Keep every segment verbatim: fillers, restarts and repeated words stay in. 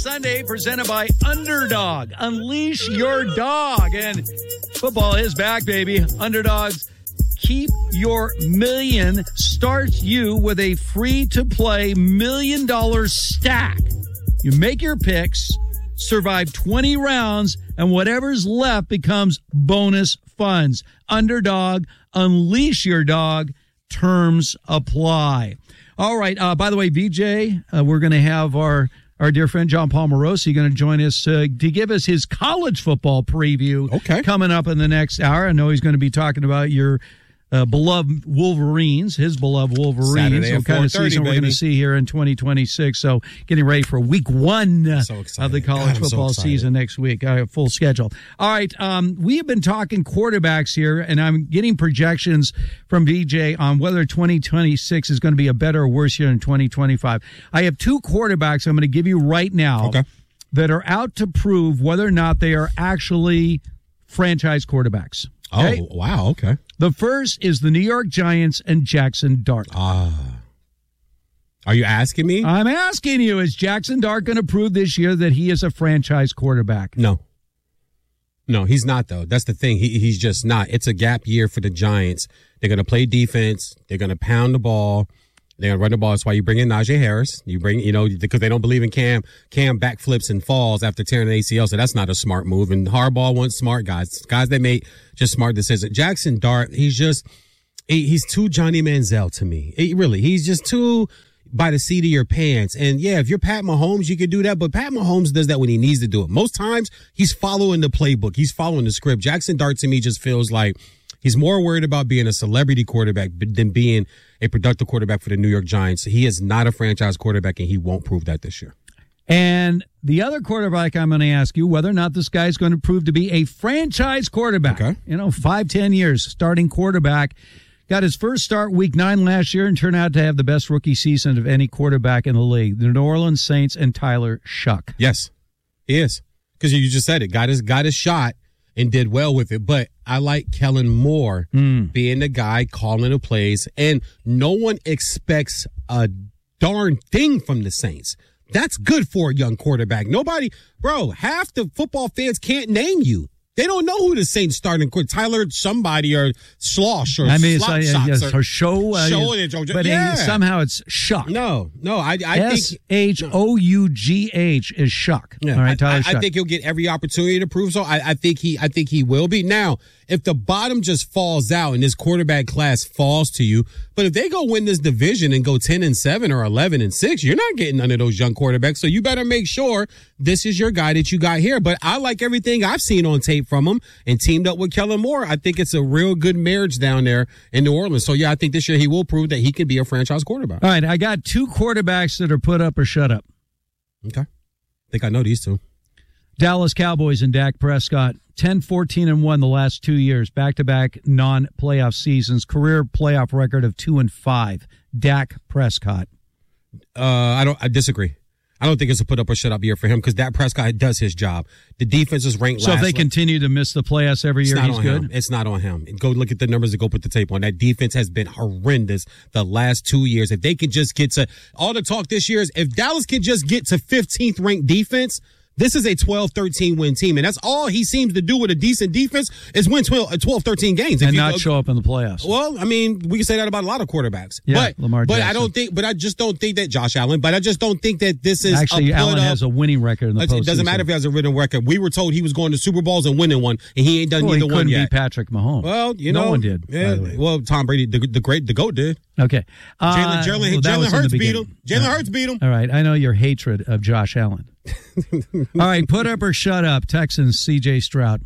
Sunday, presented by Underdog. Unleash your dog. And football is back, baby. Underdogs, keep your million. Starts you with a free-to-play million-dollar stack. You make your picks, survive twenty rounds, and whatever's left becomes bonus funds. Underdog, unleash your dog. Terms apply. All right. Uh, by the way, V J, uh, we're going to have our... Our dear friend John Paul Morosi going to join us uh, to give us his college football preview. Okay. Coming up in the next hour. I know he's going to be talking about your uh, beloved Wolverines, his beloved Wolverines. Saturday what kind of season we're going to see here in twenty twenty-six. So getting ready for week one so of the college God, football so season next week. I have full schedule. All right. Um, we have been talking quarterbacks here, and I'm getting projections from V J on whether twenty twenty-six is going to be a better or worse year than twenty twenty-five. I have two quarterbacks I'm going to give you right now okay. that are out to prove whether or not they are actually franchise quarterbacks. Okay? Oh, wow. Okay. The first is the New York Giants and Jackson Dart. Ah. Uh, are you asking me? I'm asking you, is Jackson Dart going to prove this year that he is a franchise quarterback? No. No, he's not, though. That's the thing. He, he's just not. It's a gap year for the Giants. They're going to play defense. They're going to pound the ball. They're going to run the ball. That's why you bring in Najee Harris. You bring, you know, because they don't believe in Cam. Cam backflips and falls after tearing an A C L, so that's not a smart move. And Harbaugh wants smart guys. Guys that make just smart decisions. Jackson Dart, he's just, he, he's too Johnny Manziel to me. He, really, he's just too by the seat of your pants. And, yeah, if you're Pat Mahomes, you can do that. But Pat Mahomes does that when he needs to do it. Most times, he's following the playbook. He's following the script. Jackson Dart, to me, just feels like he's more worried about being a celebrity quarterback than being a productive quarterback for the New York Giants. He is not a franchise quarterback, and he won't prove that this year. And the other quarterback I'm going to ask you whether or not this guy is going to prove to be a franchise quarterback. Okay. You know, five, ten years, starting quarterback. Got his first start week nine last year and turned out to have the best rookie season of any quarterback in the league. The New Orleans Saints and Tyler Shuck. Yes, he is. Because you just said it. Got his, got his shot and did well with it. But I like Kellen Moore mm. being the guy calling the plays. And no one expects a darn thing from the Saints. That's good for a young quarterback. Nobody, bro, half the football fans can't name you. They don't know who the Saints starting quarterback. Tyler somebody or Slosh or I mean, it's Slop like, Shots yes, or, her show, uh, show yes, it, but yeah. he, somehow it's Shuck. No, no, I, I S think H O U G H is Shuck. Yeah, all right, Tyler I, Shuck. I think he'll get every opportunity to prove so. I, I think he, I think he will be. Now, if the bottom just falls out and this quarterback class falls to you, but if they go win this division and go ten and seven or eleven and six, you're not getting none of those young quarterbacks. So you better make sure this is your guy that you got here. But I like everything I've seen on tape from him and teamed up with Kellen Moore. I think it's a real good marriage down there in New Orleans. So yeah, I think this year he will prove that he can be a franchise quarterback. All right, I got two quarterbacks that are put up or shut up. Okay. I think I know these two. Dallas Cowboys and Dak Prescott, ten, fourteen, and one the last two years, back-to-back non-playoff seasons, career playoff record of two and five. Dak Prescott. Uh, I don't. I disagree. I don't think it's a put up or shut up year for him because Dak Prescott does his job. The defense is ranked so last. So if they continue to miss the playoffs every year, he's good? Him. It's not on him. Go look at the numbers and go put the tape on. That defense has been horrendous the last two years. If they can just get to – all the talk this year is if Dallas can just get to fifteenth ranked defense – this is a twelve thirteen win team, and that's all he seems to do with a decent defense is win twelve, thirteen games. And if not you, show up in the playoffs. Well, I mean, we can say that about a lot of quarterbacks. Yeah, but, Lamar But Jackson. I don't think, but I just don't think that Josh Allen, but I just don't think that this is Actually, a put Allen up, has a winning record in the postseason. It doesn't matter if he has a winning record. We were told he was going to Super Bowls and winning one, and he ain't done well, neither he one yet. couldn't beat Patrick Mahomes. Well, you no know. one did. Yeah, well, Tom Brady, the, the great, the GOAT did. Okay. Uh, Jalen Jalen well, Jalen Hurts beat him. Jalen Hurts beat him. All right. I know your hatred of Josh Allen. All right. Put up or shut up, Texans, C J Stroud.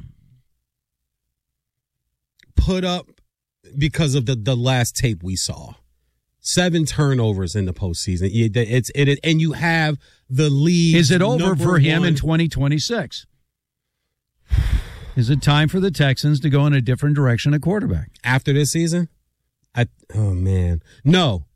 Put up because of the, the last tape we saw. Seven turnovers in the postseason. It's it, and you have the lead. Is it over for him one. in twenty twenty-six? Is it time for the Texans to go in a different direction at quarterback after this season? I oh man, no,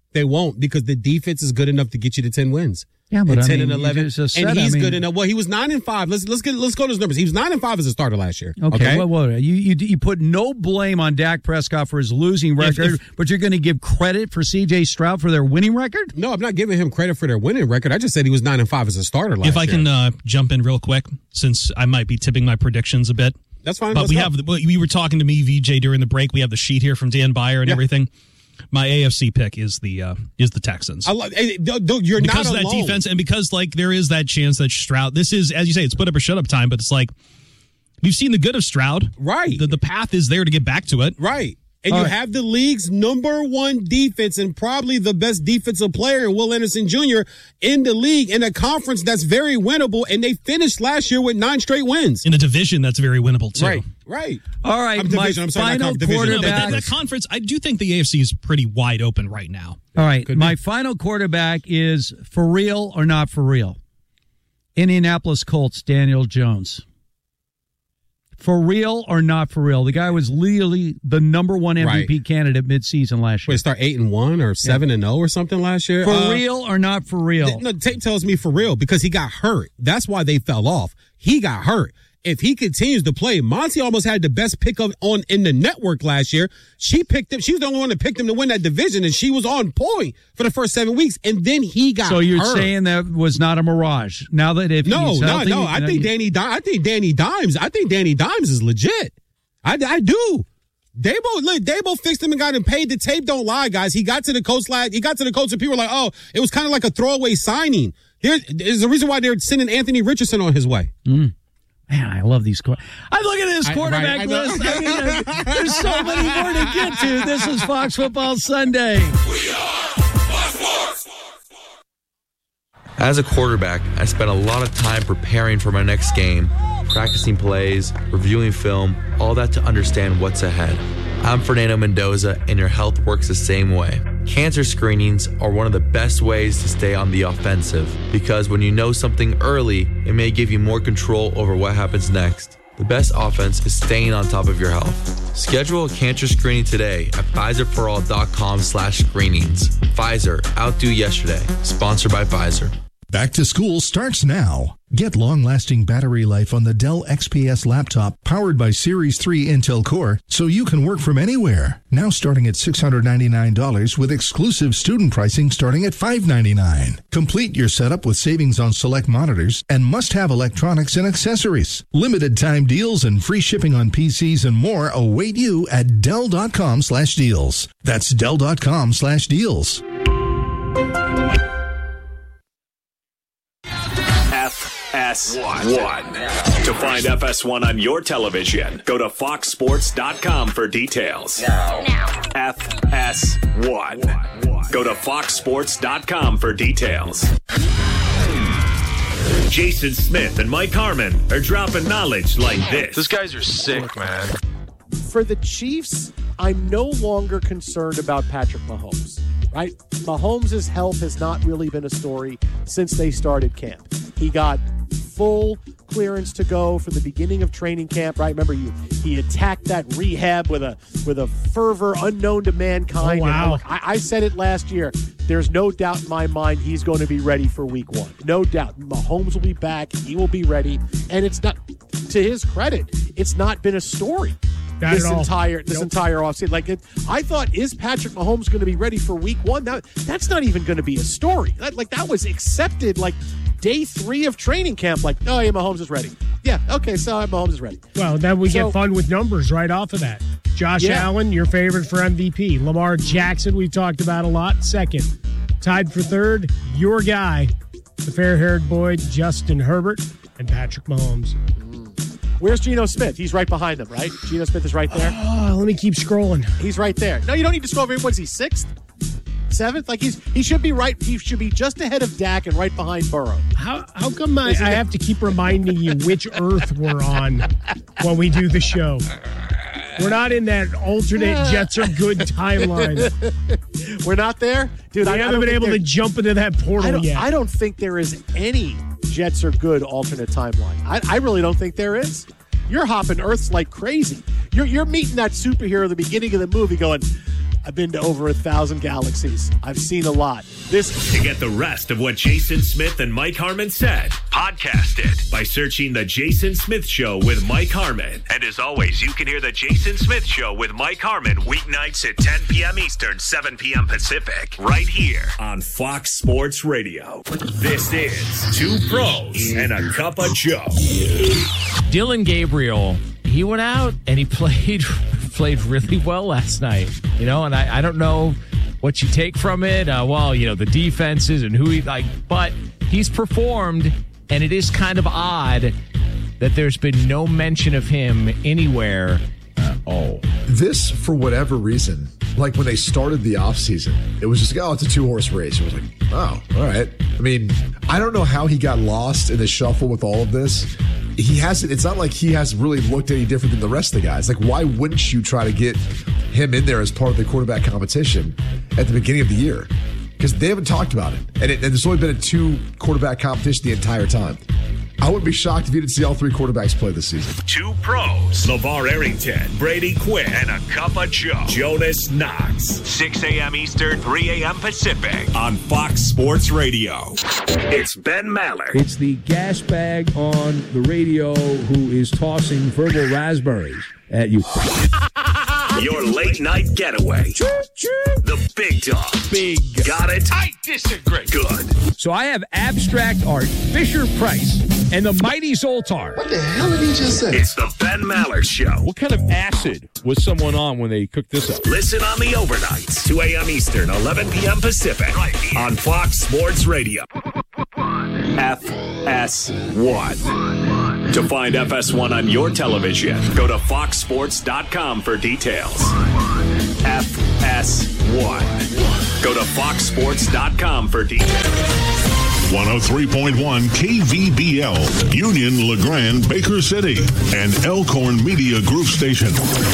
They won't because the defense is good enough to get you to ten wins. Yeah, but and I ten mean, and eleven, just said, and he's I mean, good enough. Well, he was nine and five. Let's let's get let's go to his numbers. He was nine and five as a starter last year. Okay, okay? Well, well, you you you put no blame on Dak Prescott for his losing record, if, if, but you're going to give credit for C J Stroud for their winning record? No, I'm not giving him credit for their winning record. I just said he was nine and five as a starter last year. If I year. can uh, jump in real quick, since I might be tipping my predictions a bit. That's fine. But Let's we go. have we were talking to me, V J, during the break. We have the sheet here from Dan Byer and yeah. everything. My A F C pick is the uh, is the Texans. I love, hey, dude, you're because not of that alone. defense, and because like there is that chance that Stroud. This is, as you say, it's put up or shut up time. But it's like we've seen the good of Stroud. Right. The, the path is there to get back to it. Right. And All you right. have the league's number one defense and probably the best defensive player in Will Anderson Junior in the league in a conference that's very winnable. And they finished last year with nine straight wins. In a division that's very winnable too. Right. Right. All right, I'm my division. I'm sorry, not final conf- division. No, but quarterback. that, that conference, I do think the A F C is pretty wide open right now. All right, Could my be. final quarterback is for real or not for real. Indianapolis Colts, Daniel Jones. For real or not for real? The guy was literally the number one M V P Right. candidate midseason last year. Wait, start eight and one or seven and zero or something last year. For Uh, real or not for real? th- No, tape tells me for real because he got hurt. That's why they fell off. He got hurt. If he continues to play, Monty almost had the best pickup on in the network last year. She picked him. She was the only one that picked him to win that division, and she was on point for the first seven weeks. And then he got. So you're hurt. saying that was not a mirage? Now that if No, he's no, healthy, no. I think Danny. Di- I think Danny Dimes. I think Danny Dimes is legit. I, I do. Dabo, look, Dabo fixed him and got him paid. The tape don't lie, guys. He got to the coach last. He got to the coach, and people were like, "Oh, it was kind of like a throwaway signing." Here's, there's a reason why they're sending Anthony Richardson on his way. Mm. Man, I love these. Qu- I look at this I- quarterback right, I know. list. I mean, uh, there's so many more to get to. This is Fox Football Sunday. As a quarterback, I spent a lot of time preparing for my next game, practicing plays, reviewing film, all that to understand what's ahead. I'm Fernando Mendoza, and your health works the same way. Cancer screenings are one of the best ways to stay on the offensive because when you know something early, it may give you more control over what happens next. The best offense is staying on top of your health. Schedule a cancer screening today at Pfizerforall.com slash screenings. Pfizer, outdo yesterday. Sponsored by Pfizer. Back to school starts now. Get long-lasting battery life on the Dell X P S laptop powered by Series three Intel Core so you can work from anywhere. Now starting at six hundred ninety-nine dollars with exclusive student pricing starting at five hundred ninety-nine dollars. Complete your setup with savings on select monitors and must-have electronics and accessories. Limited time deals and free shipping on P Cs and more await you at Dell.com slash deals. That's Dell.com slash deals. F S one. To find F S one on your television, go to fox sports dot com for details. Now. F S one. Go to fox sports dot com for details. Jason Smith and Mike Harmon are dropping knowledge like this. Those guys are sick, man. For the Chiefs, I'm no longer concerned about Patrick Mahomes, right? Mahomes' health has not really been a story since they started camp. He got full clearance to go for the beginning of training camp, right? Remember, he, he attacked that rehab with a with a fervor unknown to mankind. Oh, wow. And look, I, I said it last year. There's no doubt in my mind he's going to be ready for week one. No doubt. Mahomes will be back. He will be ready. And it's not, to his credit, it's not been a story. Not this at all. entire this Nope. entire offseason. Like it, I thought, is Patrick Mahomes going to be ready for week one? Now, that's not even going to be a story. That, like that was accepted like day three of training camp. Like, oh yeah, Mahomes is ready. Yeah, okay, so Mahomes is ready. Well, then we So- get fun with numbers right off of that. Josh Yeah. Allen, your favorite for M V P. Lamar Jackson, we've talked about a lot. Second. Tied for third, your guy, the fair-haired boy, Justin Herbert, and Patrick Mahomes. Where's Geno Smith? He's right behind them, right? Geno Smith is right there. Oh, let me keep scrolling. He's right there. No, you don't need to scroll over. What is he, sixth? Seventh? Like he's he should be right. He should be just ahead of Dak and right behind Burrow. How how come I, Isn't I it- have to keep reminding you which Earth we're on when we do the show? We're not in that alternate Jets are good timeline. We're not there, dude. We I, I haven't don't been think able to there- jump into that I portal don't, yet. I don't think there is any Jets are good alternate timeline. I, I really don't think there is. You're hopping Earths like crazy. You're you're meeting that superhero at the beginning of the movie going, I've been to over a thousand galaxies. I've seen a lot. This To get the rest of what Jason Smith and Mike Harmon said, podcast it by searching The Jason Smith Show with Mike Harmon. And as always, you can hear The Jason Smith Show with Mike Harmon weeknights at ten p.m. Eastern, seven p.m. Pacific, right here on Fox Sports Radio. This is Two Pros and a Cup of Joe. Dillon Gabriel, he went out and he played played really well last night. You know, and I, I don't know what you take from it. Uh, well, you know, the defenses and who he like, but he's performed, and it is kind of odd that there's been no mention of him anywhere at all. This, for whatever reason, like when they started the offseason, it was just, oh, it's a two-horse race. It was like, oh, all right. I mean, I don't know how he got lost in the shuffle with all of this. He hasn't, it's not like he has really looked any different than the rest of the guys. Like, why wouldn't you try to get him in there as part of the quarterback competition at the beginning of the year? Because they haven't talked about it. And, it. and there's only been a two quarterback competition the entire time. I wouldn't be shocked if you didn't see all three quarterbacks play this season. Two Pros, LeVar Arrington, Brady Quinn, and a Cup of Joe, Jonas Knox. six a.m. Eastern, three a.m. Pacific on Fox Sports Radio. It's Ben Maller. It's the gas bag on the radio who is tossing verbal raspberries at you. Your late night getaway. The big dog. Big. Got it? I disagree. Good. So I have abstract art, Fisher Price, and the mighty Zoltar. What the hell did he just say? It's the Ben Maller Show. What kind of acid was someone on when they cooked this up? Listen on the overnights, two a.m. Eastern, eleven p.m. Pacific, right here on Fox Sports Radio. F S one. To find F S one on your television, go to fox sports dot com for details. F S one. Go to fox sports dot com for details. one oh three point one K V B L, Union, LeGrand, Baker City, and Elkhorn Media Group Station.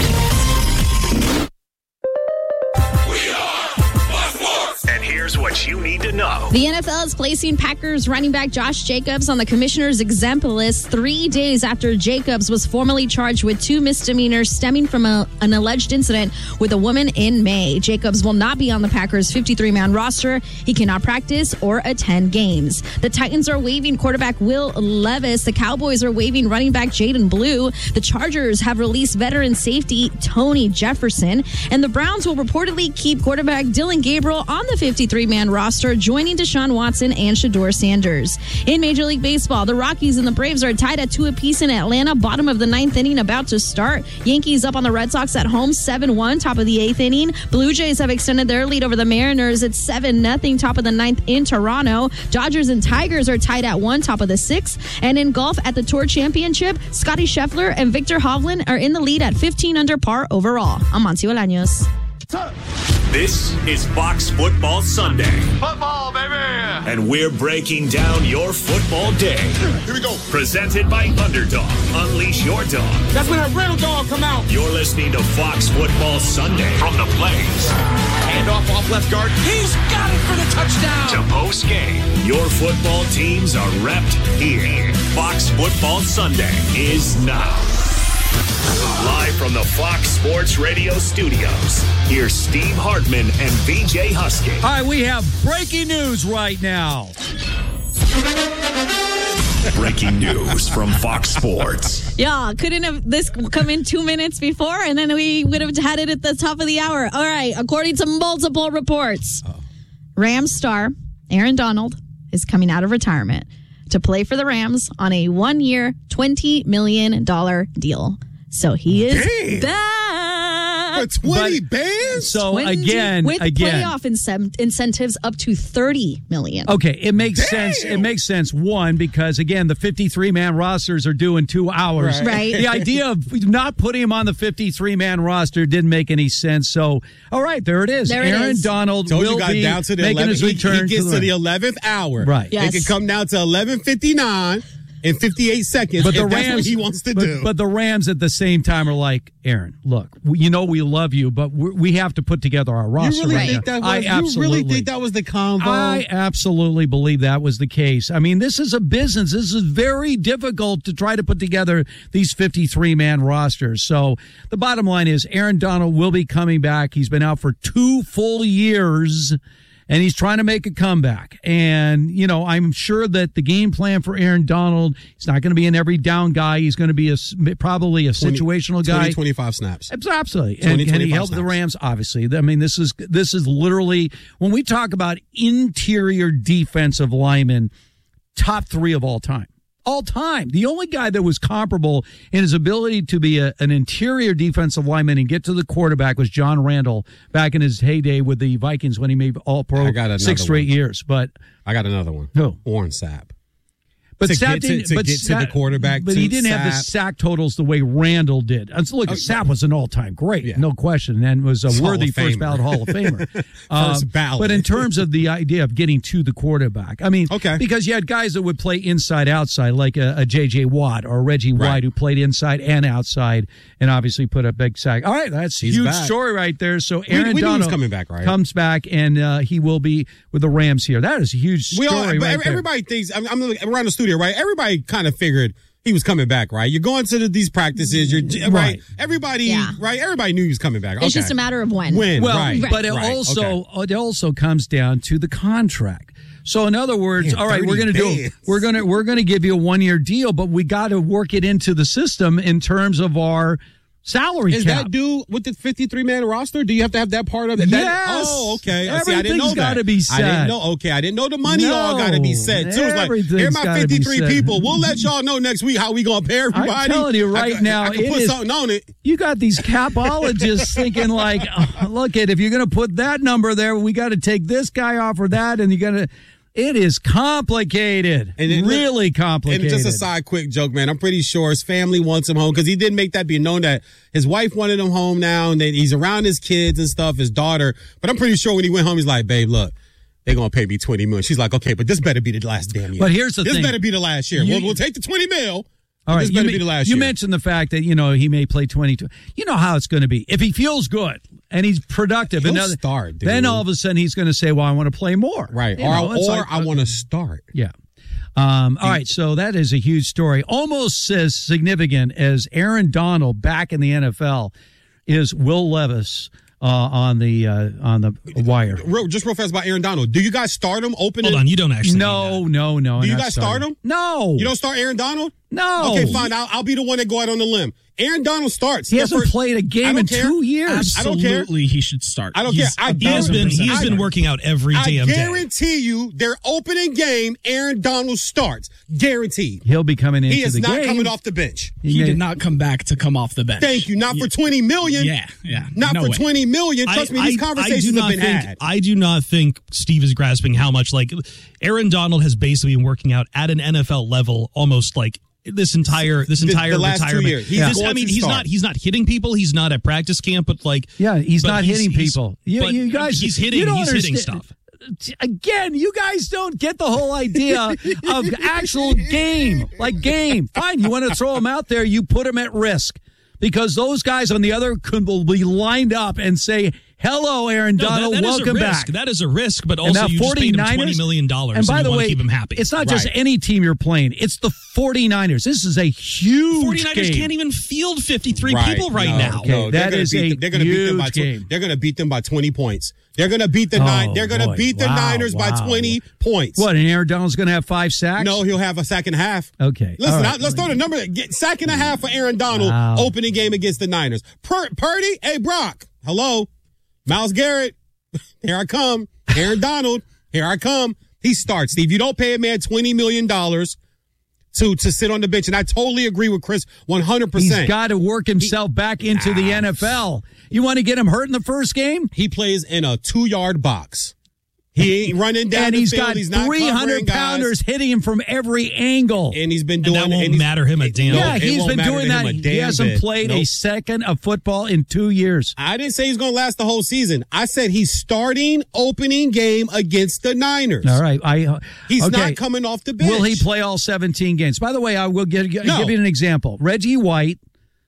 And here's what you need to know. The N F L is placing Packers running back Josh Jacobs on the commissioner's exempt list three days after Jacobs was formally charged with two misdemeanors stemming from a, an alleged incident with a woman in May. Jacobs will not be on the Packers' fifty-three man roster. He cannot practice or attend games. The Titans are waiving quarterback Will Levis. The Cowboys are waiving running back Jaden Blue. The Chargers have released veteran safety Tony Jefferson. And the Browns will reportedly keep quarterback Dillon Gabriel on the fifty-three man roster, joining Deshaun Watson and Shedeur Sanders. In Major League Baseball, the Rockies and the Braves are tied at two apiece in Atlanta. Bottom of the ninth inning about to start. Yankees up on the Red Sox at home, seven one, top of the eighth inning. Blue Jays have extended their lead over the Mariners at seven nothing, top of the ninth in Toronto. Dodgers and Tigers are tied at one, top of the sixth. And in golf at the Tour Championship, Scotty Scheffler and Victor Hovland are in the lead at fifteen under par overall. I'm Monty Olaños. This is Fox Football Sunday. Football, baby! And we're breaking down your football day. Here we go. Presented by Underdog. Unleash your dog. That's when a real dog come out. You're listening to Fox Football Sunday from the Blaze. Hand off off left guard. He's got it for the touchdown. To post game. Your football teams are repped here. Fox Football Sunday is now. Live from the Fox Sports Radio studios, here's Steve Hartman and V J Husky. All right, we have breaking news right now. Breaking news from Fox Sports. Yeah, couldn't have this come in two minutes before, and then we would have had it at the top of the hour. All right, according to multiple reports, oh. Rams star Aaron Donald is coming out of retirement to play for the Rams on a one-year, twenty million dollars deal. So he is Damn. back. For twenty bands? So twenty again, with again, playoff incent- incentives up to thirty million dollars. Okay, it makes Damn. sense. It makes sense. One, because again, the fifty-three man rosters are doing two hours. Right. Right. The idea of not putting him on the fifty-three man roster didn't make any sense. So, all right, there it is. There it Aaron is. Donald Told will you got be down to the making eleventh. his return. He, he gets to to the, the eleventh hour. Right. Yes. It can come down to eleven fifty-nine. in fifty-eight seconds. But the if that's Rams, what he wants to but, do. But the Rams at the same time are like, Aaron, look, we, you know we love you, but we're, we have to put together our roster. You really right think now. that was? I You absolutely really think that was the convo? I absolutely believe that was the case. I mean, this is a business. This is very difficult to try to put together these fifty-three man rosters. So the bottom line is Aaron Donald will be coming back. He's been out for two full years. And he's trying to make a comeback. And, you know, I'm sure that the game plan for Aaron Donald, he's not going to be an every down guy. He's going to be a probably a situational twenty, guy. twenty, twenty-five snaps. Absolutely. twenty, and, and he helped snaps. the Rams, obviously. I mean, this is this is literally, when we talk about interior defensive linemen, top three of all time. All time. The only guy that was comparable in his ability to be a, an interior defensive lineman and get to the quarterback was John Randall back in his heyday with the Vikings when he made All-Pro six straight one. years. But I got another one. Who? Warren Sapp. But to Sapp get to, didn't, to, but get Sapp, to the quarterback. But to he didn't Sapp. have the sack totals the way Randall did. And so look, Oh, Sapp was an all-time great, yeah. no question, and was a Hall worthy of first Famer. ballot Hall of Famer. First Um, ballot. But in terms of the idea of getting to the quarterback, I mean, Okay. because you had guys that would play inside, outside, like a, a J J Watt or Reggie Right. White, who played inside and outside, and obviously put a big sack. All right, that's a He's huge back. story right there. So We- Aaron we knew he was Donald coming back, right? comes back, and uh, he will be with the Rams here. That is a huge story We all, right but there. everybody thinks. I'm, I'm around the studio, right? Everybody kind of figured he was coming back, right? You're going to the, these practices, you're right. Right. Everybody, Yeah. right? Everybody knew he was coming back. It's Okay. just a matter of when. When, Well, right? but it right, also okay. it also comes down to the contract. So in other words, Man, all right, we're thirty going to do bands. we're going to we're going to give you a one year deal, but we got to work it into the system in terms of our salary Is cap. that due with the fifty-three man roster? Do you have to have that part of it? That- Yes. oh, okay. I see, I didn't know Everything's that. gotta be I didn't set. know. Okay, I didn't know the money No. all got to be set. So it's like, Everything's here are my gotta be fifty-three set. people. We'll let y'all know next week how we going to pay everybody. I'm telling you right I, could- now, I can it put is- something on it. You got these capologists thinking like, oh, look at if you're going to put that number there, we got to take this guy off or that, and you got to. It is complicated, And it- really complicated. And just a side quick joke, man. I'm pretty sure his family wants him home because he did make that be known that his wife wanted him home now, and that he's around his kids and stuff, his daughter. But I'm pretty sure when he went home, he's like, "Babe, look, they're gonna pay me twenty million." She's like, "Okay, but this better be the last damn year." But here's the this thing. better be the last year. You- we'll, we'll take the twenty mil. All right, This you, better ma- be the last you year. mentioned the fact that you know he may play twenty-two. You know how it's going to be if he feels good and he's productive. He'll another, start, dude. Then all of a sudden he's going to say, "Well, I want to play more." Right, You or, know, it's or like, I want to start. Yeah. Um, all right, so that is a huge story. Almost as significant as Aaron Donald back in the N F L is Will Levis uh, on the uh, on the wire. Real, just real fast about Aaron Donald. Do you guys start him? Open Hold it? on, you don't actually. No, no, no. Do I'm you not guys starting. start him? No. You don't start Aaron Donald? No. Okay, fine. I'll, I'll be the one that go out on the limb. Aaron Donald starts. He The hasn't first- played a I game don't in care. two years. I don't care. Absolutely, he should start. I don't He's care. I a He has thousand been he percent has been better. working out every I damn day. guarantee you, their opening game, Aaron Donald starts. Guaranteed. He'll be coming into He is the not game. coming off the bench. He may- did not come back to come off the bench. Thank you. Not for twenty million. Yeah, yeah. Not No for way. twenty million. Trust me, these conversations do have not been think, had. I do not think Steve is grasping how much like Aaron Donald has basically been working out at an N F L level almost like this entire this The- entire the last two retirement. years. He's This- going I mean, to he's start. not he's not hitting people. He's not at practice camp, but like Yeah, he's but not hitting people. You, but you guys, he's hitting. you don't He's hitting understand. stuff. Again, you guys don't get the whole idea of actual game. Like game. Fine, you want to throw them out there, you put them at risk. Because those guys on the other could will be lined up and say, hello, Aaron No, that- Donald, that is a welcome risk. back. That is a risk, but And also now you just paid him forty-niners twenty million dollars, And by and the you want way, to keep him happy. it's not just Right. any team you're playing. It's the forty-niners. This is a huge forty-niners game. can't even field fifty-three Right. people right No, now. Okay, no, they're that gonna is beat a them- they're gonna beat them by huge tw- game. They're going to beat them by twenty points. They're going to beat the Oh, nine. They're going to boy. beat the Wow, Niners by wow. twenty points. What, and Aaron Donald's going to have five sacks? No, he'll have a sack and a half. Okay. Listen, All right. I, let's throw the number. Get sack and a half for Aaron Donald. Wow. Opening game against the Niners. Pur- Purdy, hey Brock, hello, Myles Garrett, here I come. Aaron Donald, here I come. He starts. Steve, you don't pay a man twenty million dollars to to sit on the bench, and I totally agree with Chris one hundred percent. He's got to work himself back into the N F L. You want to get him hurt in the first game? He plays in a two yard box. He ain't running down and the he's field. got He's not three hundred covering guys. pounders hitting him from every angle. And he's been doing and that won't and matter him a damn. Yeah, it he's won't been matter doing to him that. a He damn hasn't bit. played a Nope. second of football in two years. I didn't say he's going to last the whole season. I said he's starting opening game against the Niners. All right. I, uh, He's okay. not coming off the bench. Will he play all seventeen games? By the way, I will give, No. give you an example. Reggie White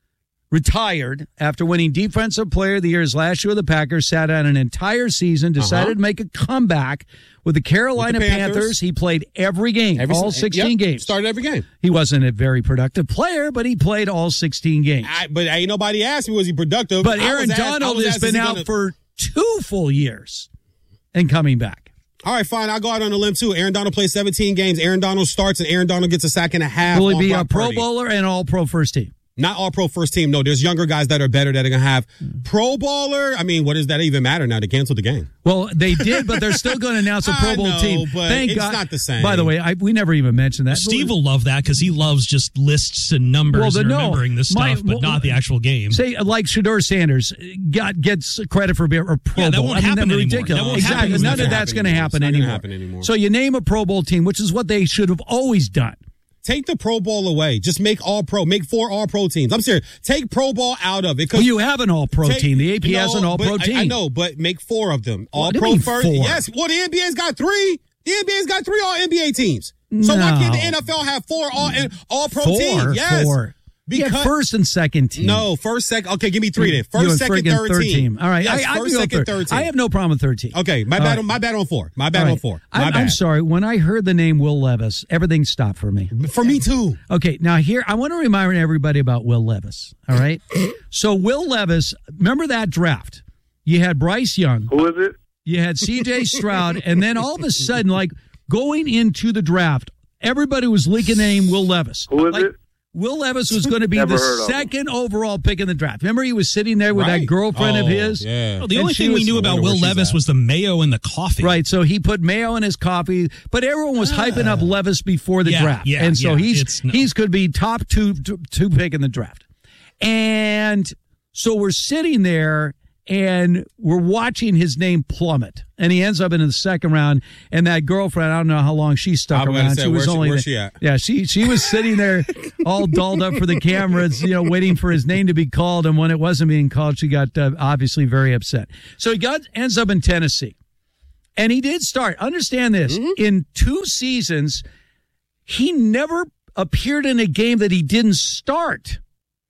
retired after winning Defensive Player of the Year last year with the Packers, sat out an entire season, decided Uh-huh. to make a comeback with the Carolina With the Panthers. Panthers. He played every game, Every- all sixteen yep, games. Started every game. He wasn't a very productive player, but he played all sixteen games. I, but ain't nobody asked me, was he productive? But I Aaron was asked- I Donald was has asked, is been he out gonna- for two full years and coming back. All right, fine. I'll go out on a limb, too. Aaron Donald plays seventeen games. Aaron Donald starts, and Aaron Donald gets a sack and a half. Will he on be a Brock Pro Purdy. Bowler and all-pro first team? Not all pro first team. No, there's younger guys that are better that are going to have Pro Bowler. I mean, what does that even matter now? They canceled the game. Well, they did, but they're still going to announce a Pro I Bowl know, team. but Thank it's God. not the same. By the way, I, we never even mentioned that. Steve will love that because he loves just lists and numbers Well, the- and no, remembering this my- stuff, but well, not the actual game. Say, like Shedeur Sanders got gets credit for being a Pro Yeah, that Bowl. won't I mean, happen that's anymore. ridiculous. That won't exactly. happen None anymore. of that's going to It's happen not gonna anymore. happen anymore. So you name a Pro Bowl team, which is what they should have always done. Take the Pro Bowl away. Just make all pro. Make four all pro teams. I'm serious. Take Pro Bowl out of it. Well, you have an all-pro Take- team. The A P has no, an all-pro but team. I, I know, but make four of them. All What do you pro mean first. four? Yes. Well, the N B A's got three. The N B A's got three all N B A teams. So why No. can't the N F L have four all all pro Four, teams? Yes. four. Because yeah, first and second team. no, first, second. Okay, give me three then. You First, and second, friggin' third, third team. team. All right, Yes, I, I first, can go second, third. third team. I have no problem with third team. Okay, my All bad. right. On, my bad on four. My bad All on right. four. My I'm, bad. I'm sorry. When I heard the name Will Levis, everything stopped for me. For me too. Okay, now here I want to remind everybody about Will Levis. All right, so Will Levis, remember that draft? You had Bryce Young. Who is it? You had C J Stroud, and then all of a sudden, like going into the draft, everybody was leaking the name Will Levis. Who is like, it? Will Levis was going to be Never the heard of him. second overall pick in the draft. Remember, he was sitting there with that Right. girlfriend of Oh, his. yeah. Well, the And only she thing we was- knew I about wonder Will where she's Levis at. was the mayo and the coffee. Right, so he put mayo in his coffee, but everyone was hyping up Levis before the Yeah, draft, yeah, and so yeah, he's it's no. he's could be top two two, two pick in the draft, and so we're sitting there and we're watching his name plummet, and he ends up in the second round. And that girlfriend, I don't know how long she stuck I'm gonna around. say, she was where's she- only where's the- she at? Yeah, she she was sitting there all dolled up for the cameras, you know, waiting for his name to be called. And when it wasn't being called, she got uh, obviously very upset. So he got ends up in Tennessee. And he did start. Understand this. Mm-hmm. In two seasons, he never appeared in a game that he didn't start.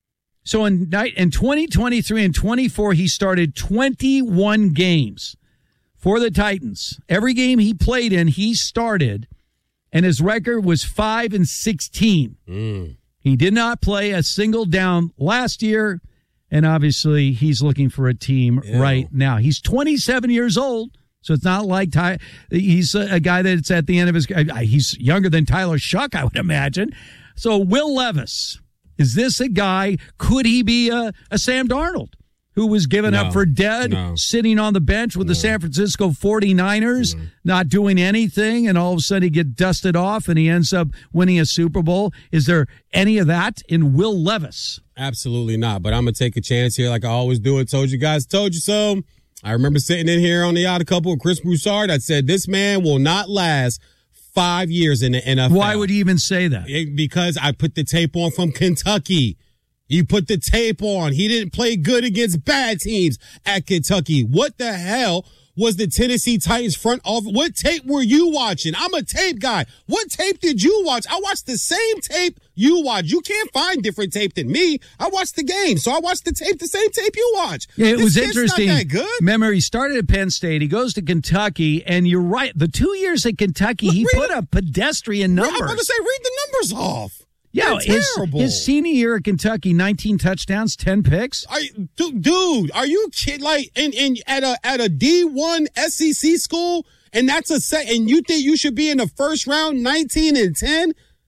So in night in twenty twenty-three and twenty-four, he started twenty-one games for the Titans. Every game he played in, he started, and his record was five and sixteen. Mm. He did not play a single down last year, and obviously he's looking for a team Ew. right now. He's twenty-seven years old. So it's not like Ty, he's a, a guy that's at the end of his. He's younger than Tyler Shuck, I would imagine. So Will Levis, is this a guy? Could he be a, a Sam Darnold who was given No. up for dead, No. sitting on the bench with the San Francisco forty-niners, Mm-hmm. not doing anything, and all of a sudden he get dusted off and he ends up winning a Super Bowl? Is there any of that in Will Levis? Absolutely not. But I'm gonna take a chance here, like I always do. I told you guys, told you so. I remember sitting in here on the Odd Couple with Chris Broussard. I said this man will not last five years in the N F L. Why would he even say that? It- because I put the tape on from Kentucky. You put the tape on. He didn't play good against bad teams at Kentucky. What the hell was the Tennessee Titans front office? What tape were you watching? I'm a tape guy. What tape did you watch? I watched the same tape you watch. You can't find different tape than me. I watched the game, so I watched the tape, the same tape you watch. Yeah, it This was kid's interesting. Not that good. Remember, he started at Penn State. He goes to Kentucky, and you're right. The two years at Kentucky, he Read put up pedestrian numbers. I'm about to say, read the numbers off. Yeah, They're his, terrible. his senior year at Kentucky, nineteen touchdowns, ten picks. Are you, dude, dude, are you kid like in, in at a at a D one S E C school, and that's a set, and you think you should be in the first round, nineteen and ten?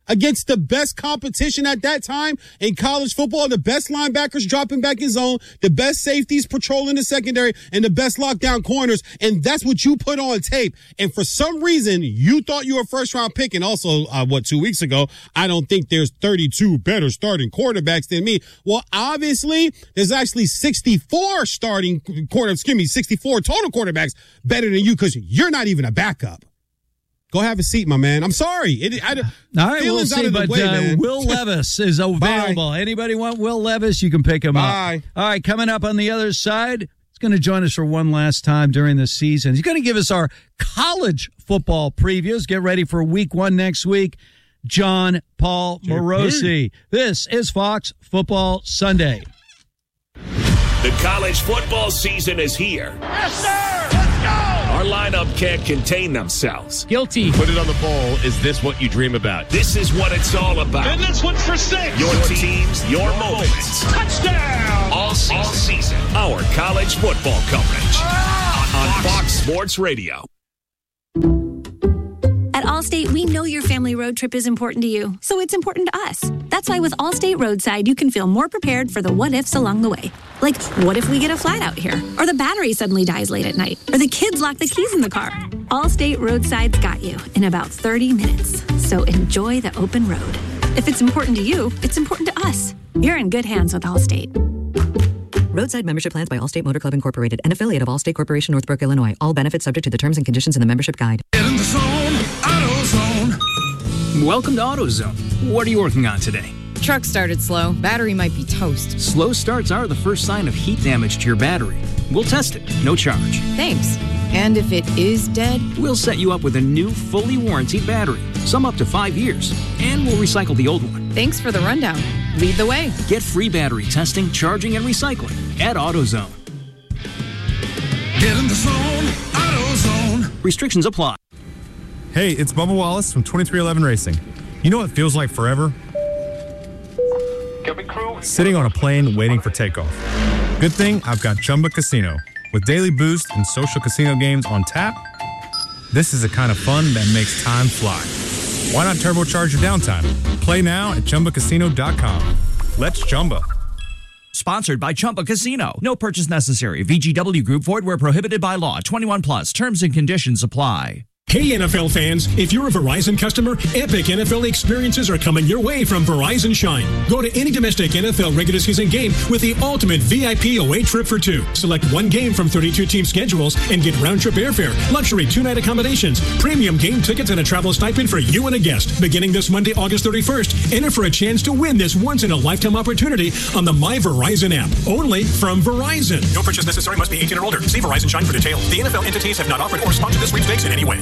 against the best competition at that time in college football, the best linebackers dropping back in zone, the best safeties patrolling the secondary, and the best lockdown corners. And that's what you put on tape. And for some reason, you thought you were a first-round pick. And also, uh, what, two weeks ago, I don't think there's thirty-two better starting quarterbacks than me. Well, obviously, there's actually sixty-four starting quarter, excuse me, sixty-four total quarterbacks better than you because you're not even a backup. Go have a seat, my man. I'm sorry. It, I, All right, we'll see. But way, uh, Will Levis is available. Bye. Anybody want Will Levis? You can pick him Bye. up. All right, coming up on the other side, he's going to join us for one last time during the season. He's going to give us our college football previews. Get ready for week one next week. John Paul Morosi. This is Fox Football Sunday. The college football season is here. Yes, sir! Let's go! Our lineup can't contain themselves. Guilty. Put it on the bowl. Is this what you dream about? This is what it's all about. And this one's for six. Your teams, your moments. Touchdown! All season. All season. Our college football coverage. Ah, on Fox. Fox Sports Radio. At Allstate, we know your family road trip is important to you, so it's important to us. That's why with Allstate Roadside, you can feel more prepared for the what-ifs along the way. Like, what if we get a flat out here? Or the battery suddenly dies late at night? Or the kids lock the keys in the car? Allstate Roadside's got you in about thirty minutes. So enjoy the open road. If it's important to you, it's important to us. You're in good hands with Allstate. Roadside membership plans by Allstate Motor Club Incorporated, an affiliate of Allstate Corporation, Northbrook, Illinois. All benefits subject to the terms and conditions in the membership guide. Get in the zone, AutoZone. Welcome to AutoZone. What are you working on today? Truck started slow. Battery might be toast. Slow starts are the first sign of heat damage to your battery. We'll test it, no charge. Thanks. And if it is dead? We'll set you up with a new, fully warranted battery, some up to five years, and we'll recycle the old one. Thanks for the rundown. Lead the way. Get free battery testing, charging, and recycling at AutoZone. Get in the zone, AutoZone. Restrictions apply. Hey, it's Bubba Wallace from twenty-three eleven Racing. You know what feels like forever? Sitting on a plane waiting for takeoff. Good thing I've got Chumba Casino. With daily boost and social casino games on tap, this is the kind of fun that makes time fly. Why not turbocharge your downtime? Play now at Chumba Casino dot com. Let's Chumba. Sponsored by Chumba Casino. No purchase necessary. V G W Group. Void where prohibited by law. twenty-one plus. Terms and conditions apply. Hey N F L fans, if you're a Verizon customer, epic N F L experiences are coming your way from Verizon Shine. Go to any domestic N F L regular season game with the ultimate V I P away trip for two. Select one game from thirty-two team schedules and get round-trip airfare, luxury two-night accommodations, premium game tickets, and a travel stipend for you and a guest. Beginning this Monday, August thirty-first, enter for a chance to win this once-in-a-lifetime opportunity on the My Verizon app. Only from Verizon. No purchase necessary. Must be eighteen or older. See Verizon Shine for details. The N F L entities have not offered or sponsored this sweepstakes in any way.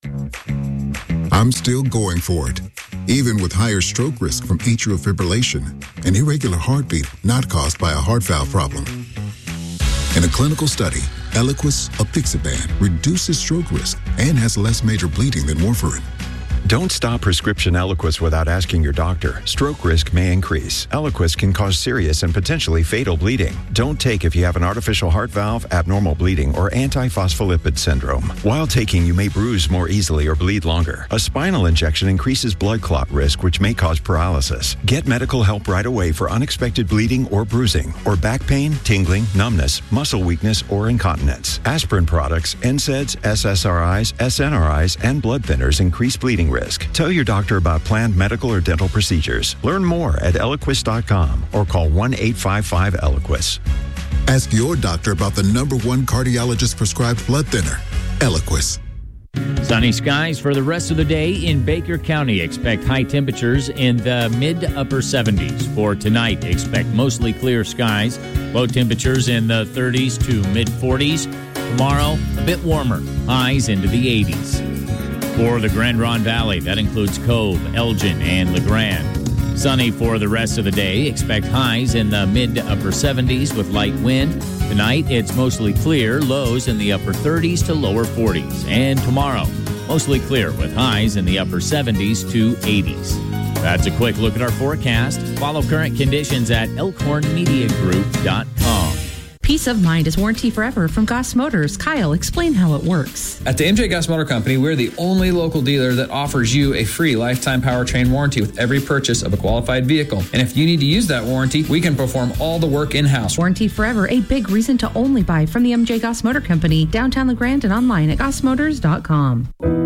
I'm still going for it, even with higher stroke risk from atrial fibrillation, an irregular heartbeat not caused by a heart valve problem. In a clinical study, Eliquis apixaban reduces stroke risk and has less major bleeding than warfarin. Don't stop prescription Eliquis without asking your doctor. Stroke risk may increase. Eliquis can cause serious and potentially fatal bleeding. Don't take if you have an artificial heart valve, abnormal bleeding, or antiphospholipid syndrome. While taking, you may bruise more easily or bleed longer. A spinal injection increases blood clot risk, which may cause paralysis. Get medical help right away for unexpected bleeding or bruising, or back pain, tingling, numbness, muscle weakness, or incontinence. Aspirin products, N SAIDs, S S R Is, S N R Is, and blood thinners increase bleeding risk. Tell your doctor about planned medical or dental procedures. Learn more at Eliquis dot com or call one eight five five Eliquis. Ask your doctor about the number one cardiologist prescribed blood thinner, Eliquis. Sunny skies for the rest of the day in Baker County. Expect high temperatures in the mid to upper seventies. For tonight, expect mostly clear skies. Low temperatures in the thirties to mid forties. Tomorrow, a bit warmer. Highs into the eighties. For the Grand Ronde Valley, that includes Cove, Elgin, and LeGrand. Sunny for the rest of the day. Expect highs in the mid to upper seventies with light wind. Tonight, it's mostly clear. Lows in the upper thirties to lower forties. And tomorrow, mostly clear with highs in the upper seventies to eighties. That's a quick look at our forecast. Follow current conditions at elkhorn media group dot com. Peace of mind is warranty forever from Goss Motors. Kyle, explain how it works. At the M J Goss Motor Company, we're the only local dealer that offers you a free lifetime powertrain warranty with every purchase of a qualified vehicle. And if you need to use that warranty, we can perform all the work in-house. Warranty forever, a big reason to only buy from the M J Goss Motor Company, downtown LeGrand and online at goss motors dot com.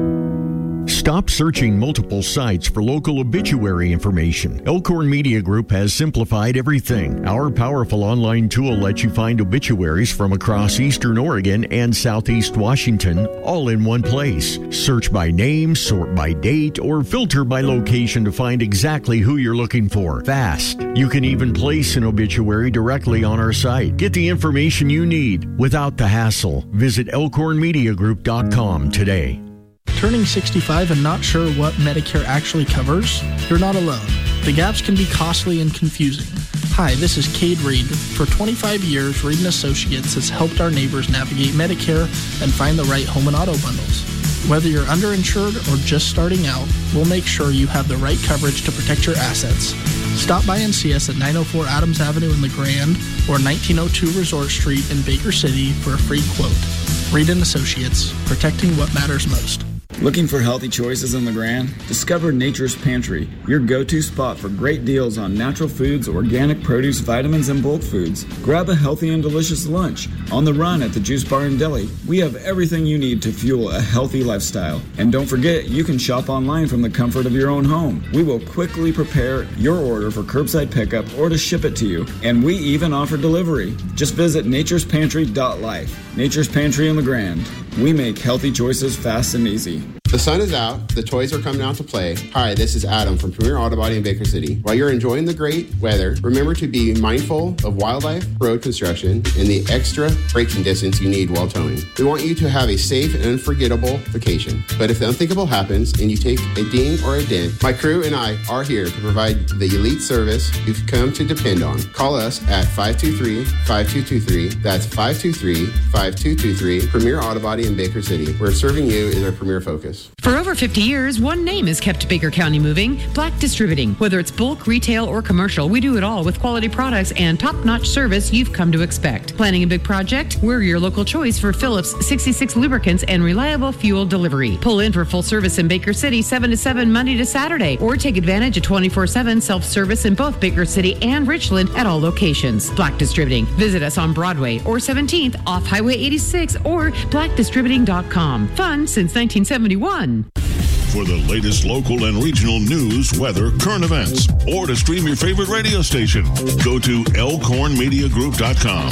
Stop searching multiple sites for local obituary information. Elkhorn Media Group has simplified everything. Our powerful online tool lets you find obituaries from across Eastern Oregon and Southeast Washington, all in one place. Search by name, sort by date, or filter by location to find exactly who you're looking for. Fast. You can even place an obituary directly on our site. Get the information you need without the hassle. Visit elkhorn media group dot com today. Turning sixty-five and not sure what Medicare actually covers? You're not alone. The gaps can be costly and confusing. Hi, this is Cade Reed. For twenty-five years, Reed and Associates has helped our neighbors navigate Medicare and find the right home and auto bundles. Whether you're underinsured or just starting out, we'll make sure you have the right coverage to protect your assets. Stop by and see us at nine oh four Adams Avenue in LeGrand or nineteen oh two Resort Street in Baker City for a free quote. Reed and Associates, protecting what matters most. Looking for healthy choices in LeGrand? Discover Nature's Pantry, your go-to spot for great deals on natural foods, organic produce, vitamins, and bulk foods. Grab a healthy and delicious lunch. On the run at the Juice Bar and Deli, we have everything you need to fuel a healthy lifestyle. And don't forget, you can shop online from the comfort of your own home. We will quickly prepare your order for curbside pickup or to ship it to you. And we even offer delivery. Just visit natures pantry dot life. Nature's Pantry in LeGrand. We make healthy choices fast and easy. The sun is out, the toys are coming out to play. Hi, this is Adam from Premier Auto Body in Baker City. While you're enjoying the great weather, remember to be mindful of wildlife, road construction, and the extra braking distance you need while towing. We want you to have a safe and unforgettable vacation. But if the unthinkable happens and you take a ding or a dent, my crew and I are here to provide the elite service you've come to depend on. Call us at five two three, five two two three. That's five two three, five two two three. Premier Auto Body in Baker City, where serving you is our premier focus. For over fifty years, one name has kept Baker County moving, Black Distributing. Whether it's bulk, retail, or commercial, we do it all with quality products and top-notch service you've come to expect. Planning a big project? We're your local choice for Phillips sixty-six lubricants and reliable fuel delivery. Pull in for full service in Baker City seven to seven Monday to Saturday, or take advantage of twenty-four seven self-service in both Baker City and Richland at all locations. Black Distributing. Visit us on Broadway or seventeenth off Highway eighty-six or black distributing dot com. Fun since nineteen seventy-one. For the latest local and regional news, weather, current events, or to stream your favorite radio station, go to elkhorn media group dot com.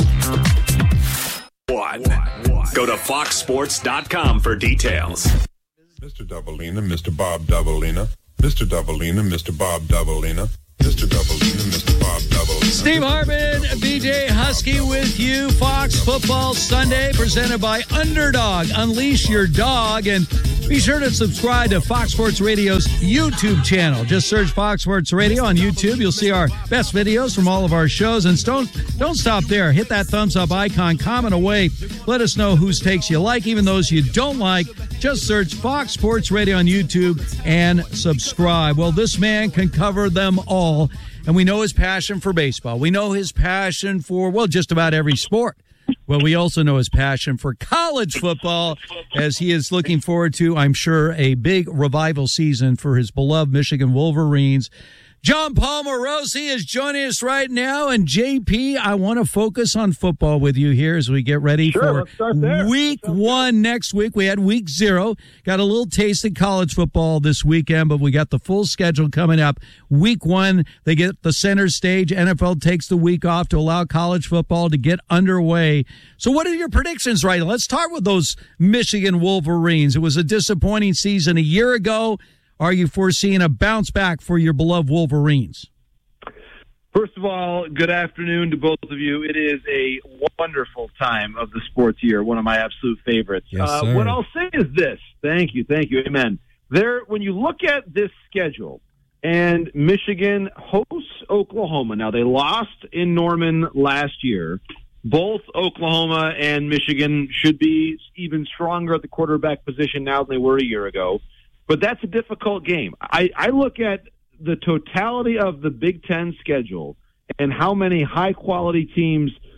One. Go to fox sports dot com for details. Mister Doubleina, Mister Bob Doubleina, Mister Doubleina, Mister Bob Doubleina, Mister Doubleina, Mister Bob Doubleina. Steve Hartman, B J Husky with you. Fox Football Sunday presented by Underdog. Unleash your dog, and be sure to subscribe to Fox Sports Radio's YouTube channel. Just search Fox Sports Radio on YouTube. You'll see our best videos from all of our shows. And don't, don't stop there. Hit that thumbs up icon. Comment away. Let us know whose takes you like, even those you don't like. Just search Fox Sports Radio on YouTube and subscribe. Well, this man can cover them all. And we know his passion for baseball. We know his passion for, well, just about every sport. Well, we also know his passion for college football, as he is looking forward to, I'm sure, a big revival season for his beloved Michigan Wolverines. John Paul Morosi is joining us right now. And J P, I want to focus on football with you here as we get ready sure, for week one next week. We had week zero, got a little taste of college football this weekend, but we got the full schedule coming up. Week one, they get the center stage. N F L takes the week off to allow college football to get underway. So what are your predictions right now? Let's start with those Michigan Wolverines. It was a disappointing season a year ago. Are you foreseeing a bounce back for your beloved Wolverines? First of all, good afternoon to both of you. It is a wonderful time of the sports year, one of my absolute favorites. Yes, uh, sir. What I'll say is this. Thank you, thank you, amen. There, when you look at this schedule, and Michigan hosts Oklahoma. Now, they lost in Norman last year. Both Oklahoma and Michigan should be even stronger at the quarterback position now than they were a year ago. But that's a difficult game. I, I look at the totality of the Big Ten schedule and how many high-quality teams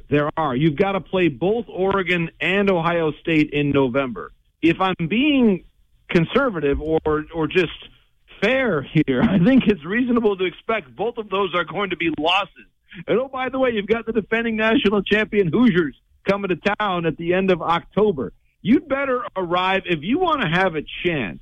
there are. You've got to play both Oregon and Ohio State in November. If I'm being conservative or or just fair here, I think it's reasonable to expect both of those are going to be losses. And oh, by the way, you've got the defending national champion Hoosiers coming to town at the end of October. You'd better arrive if you want to have a chance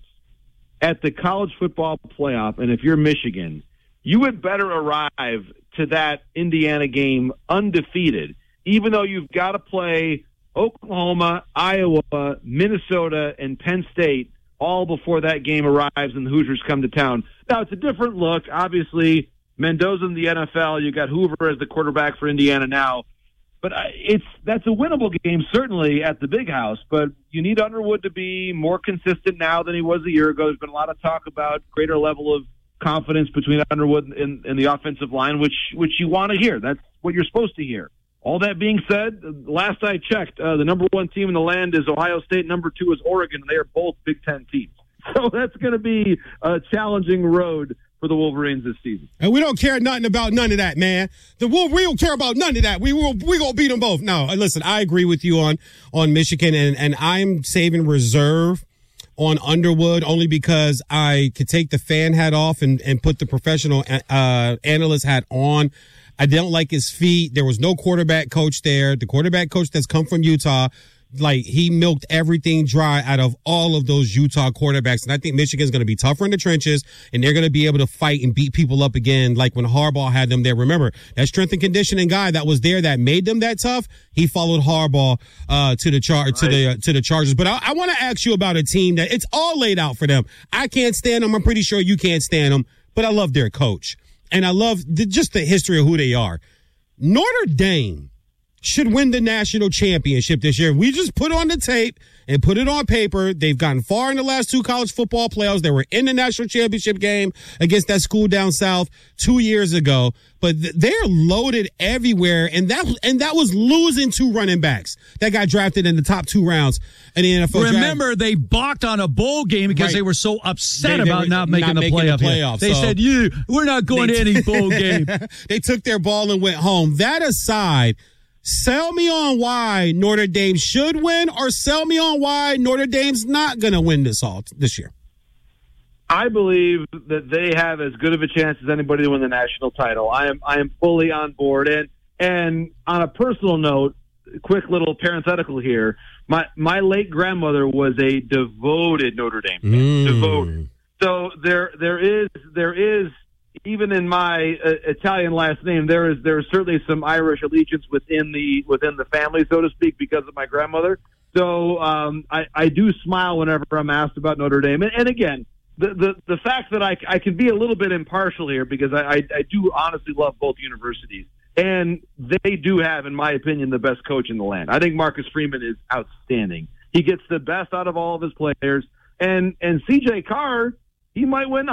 at the college football playoff, and if you're Michigan, you would better arrive to that Indiana game undefeated, even though you've got to play Oklahoma, Iowa, Minnesota, and Penn State all before that game arrives and the Hoosiers come to town. Now, it's a different look. Obviously, Mendoza in the N F L, you got Hoover as the quarterback for Indiana now. But it's that's a winnable game, certainly, at the Big House. But you need Underwood to be more consistent now than he was a year ago. There's been a lot of talk about greater level of confidence between Underwood and, and the offensive line, which which you want to hear. That's what you're supposed to hear. All that being said, last I checked, uh, the number one team in the land is Ohio State. Number two is Oregon, and they are both Big Ten teams. So that's going to be a challenging road for the Wolverines this season. And we don't care nothing about none of that, man. The Wolf, we don't care about none of that. We will we gonna beat them both. No, listen, I agree with you on on Michigan, and and I'm saving reserve on Underwood only because I could take the fan hat off and and put the professional uh, analyst hat on. I don't like his feet. There was no quarterback coach there. The quarterback coach that's come from Utah, like, he milked everything dry out of all of those Utah quarterbacks. And I think Michigan's going to be tougher in the trenches, and they're going to be able to fight and beat people up again, like when Harbaugh had them there. Remember, that strength and conditioning guy that was there that made them that tough, he followed Harbaugh uh, to the char- right. to the uh, to the Chargers. But I, I want to ask you about a team that it's all laid out for them. I can't stand them. I'm pretty sure you can't stand them, but I love their coach. And I love the, just the history of who they are. Notre Dame should win the national championship this year. We just put on the tape and put it on paper. They've gotten far in the last two college football playoffs. They were in the national championship game against that school down south two years ago. But th- they're loaded everywhere, and that and that was losing two running backs that got drafted in the top two rounds in the N F L draft. Remember, they balked on a bowl game because right. they were so upset they, they about were not making, not the, making playoff the playoffs. They so said, "You, we're not going to any bowl game." They took their ball and went home. That aside, sell me on why Notre Dame should win, or sell me on why Notre Dame's not going to win this all this year. I believe that they have as good of a chance as anybody to win the national title. I am I am fully on board. And and on a personal note, quick little parenthetical here, my my late grandmother was a devoted Notre Dame fan. Mm. Devoted. So there there is there is even in my uh, Italian last name, there is there is certainly some Irish allegiance within the within the family, so to speak, because of my grandmother. So um, I, I do smile whenever I'm asked about Notre Dame. And, and again, the, the the fact that I, I can be a little bit impartial here because I, I, I do honestly love both universities. And they do have, in my opinion, the best coach in the land. I think Marcus Freeman is outstanding. He gets the best out of all of his players. And and C J Carr, he might win